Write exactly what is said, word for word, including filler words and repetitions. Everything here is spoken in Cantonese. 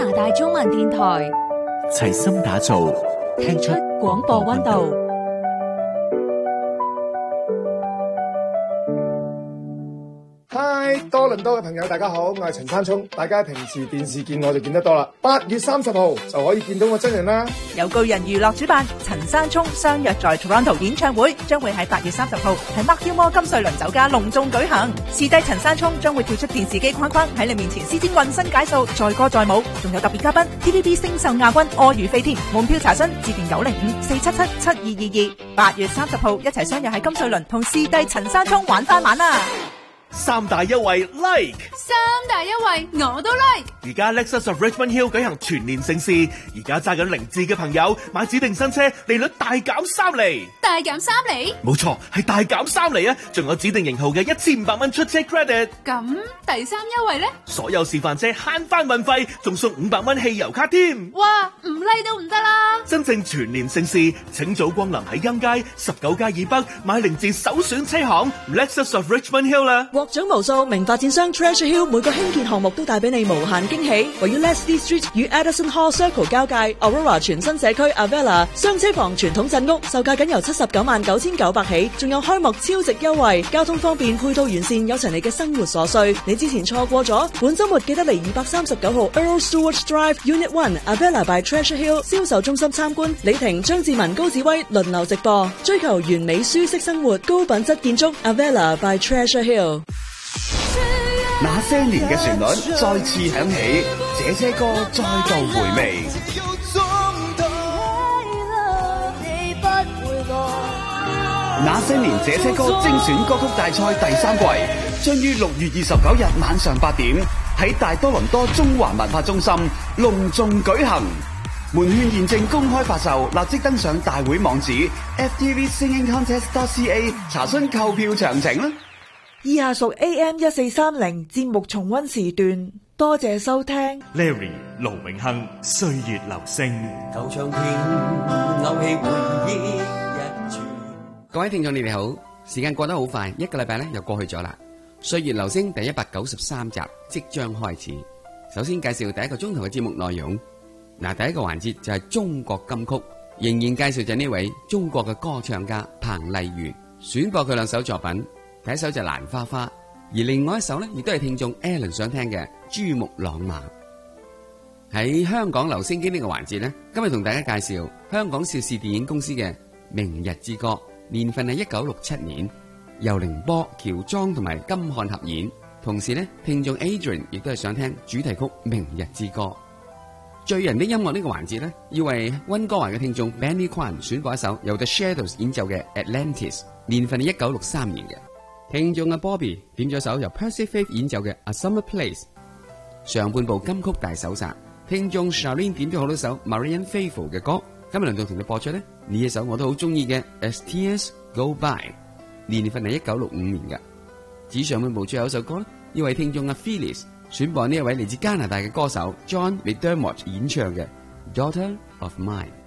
拿大中文電台， 齊心打造，聽出廣播溫度。 嗨，多倫多嘅朋友大家好，我係陳山聰，大家平時電視見我就見得多啦。八月三十號就可以見到我真人啦。 由巨人娛樂主辦，陳山聰相約在 Toronto 演唱會，將會喺八月三十號喺 Mark Gilmore 金瑞麟酒家隆重舉行。視帝陳山聰將會跳出電視機框框，喺你面前施展渾身解數，載歌載舞，仲有特別嘉賓 T V B 星秀亞軍柯如飛添。門票查詢致電九零五四七七七二二二。八月三十號一齊相約喺金瑞麟同視帝陳山聰玩翻晚啦！ 三大優惠 like， 三大優惠我都 like。 而家 Lexus of Richmond Hill 舉行全年盛事，而家揸緊零字嘅朋友買指定新車，利率大減三厘， 大減三厘？ 冇錯，係大減三厘啊！仲有指定型號嘅一千五百蚊出車 credit。 咁第三優惠呢？ 所有示範車慳翻運費，仲送五百蚊汽油卡添。 哇，唔 like 都唔得啦！ 真正全年盛事，請早光臨喺欣街十九街以北買零字首選車行 Lexus of Richmond Hill 啦。 獲獎無數，名發展商 Treasure Hill 每個興建項目都帶俾你無限驚喜。位於 Leslie Street 與 Addison Hall Circle 交界 Aurora 全新社區 Avella 雙車房傳統鎮屋，售價僅由七十九萬九千九百起，仲有開幕超值優惠，交通方便，配套完善，有齊你嘅生活所需。你之前錯過咗，本週末記得嚟二百三十九號 Earl Stewart Drive Unit One Avella by Treasure Hill 銷售中心參觀。李婷、張志文、高志威輪流直播，追求完美舒適生活，高品質建築 Avella by Treasure Hill。 那些年嘅旋律再次響起，這些歌再度回味。那些年這些歌精選歌曲大賽第三季將於六月二十九日晚上八點喺大多倫多中環文化中心隆重舉行。門券現正公開發售，立即登上大會網址 f t v singing contest dot c a 查詢購票詳情啦。 以下屬 A M 一四三零節目重溫時段，多謝收聽。 Larry 盧永亨歲月留聲， 舊唱片勾起回憶一串。 各位聽眾你哋好，時間過得好快，一個禮拜咧又過去咗啦。歲月留聲第一百九十三集即將開始。首先介紹第一個鐘頭嘅節目內容。嗱，第一個環節就係中國金曲，仍然介紹就係呢位中國嘅歌唱家彭麗媛，選播佢兩首作品。第一首就係蘭花花，而另外一首呢亦都係聽眾 Alan 想聽嘅珠穆朗瑪。喺香港留聲機呢個環節呢，今日同大家介紹香港邵氏電影公司嘅明日之歌，年份係一九六七年，由凌波、喬裝同埋金漢合演。同時呢，聽眾 Adrian 亦都係想聽主題曲明日之歌。醉人的音樂呢個環節呢，要為溫哥華嘅聽眾 Benny Kwan 選播一首由 The Shadows 演奏嘅 Atlantis， 年份係一九六三年嘅。聽眾嘅 Bobby 點咗首由 Percy Faith 演奏嘅 A Summer Place， 上半部金曲大搜查。聽眾 Charlene 點咗好多首 Marianne Faithfull 嘅歌，今日輪到同你播出呢呢一首我都好中意嘅 As Tears Go By， 年份係一九六五年嘅。至於上半部最後一首歌呢，要為聽眾嘅 Phyllis 選播呢一位嚟自加拿大嘅歌手 John McDermott 演唱嘅 Daughter of Mine。